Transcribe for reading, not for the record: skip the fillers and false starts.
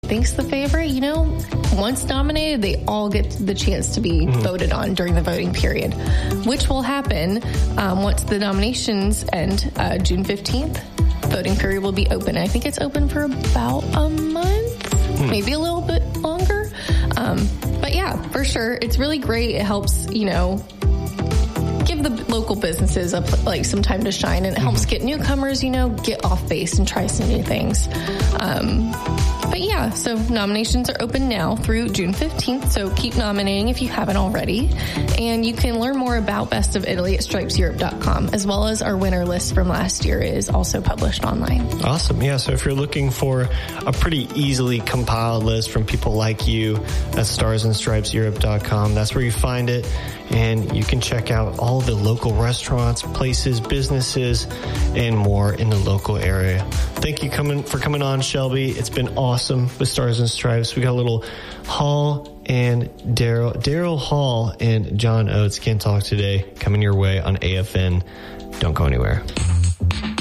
thinks the favorite, once nominated, they all get the chance to be voted on during the voting period, which will happen once the nominations end June 15th. Voting period will be open. I think it's open for about a month, maybe a little bit longer. But yeah, for sure, it's really great. It helps, give the local businesses some time to shine, and it helps get newcomers, get off base and try some new things. But yeah, so nominations are open now through June 15th, so keep nominating if you haven't already. And you can learn more about Best of Italy at stripeseurope.com, as well as our winner list from last year is also published online. Awesome. Yeah, so if you're looking for a pretty easily compiled list from people like you, that's starsandstripeseurope.com. That's where you find it. And you can check out all the local restaurants, places, businesses, and more in the local area. Thank you for coming on, Shelby. It's been awesome with Stars and Stripes. We got a little Hall and Daryl Hall and John Oates Can't Talk Today coming your way on AFN. Don't go anywhere.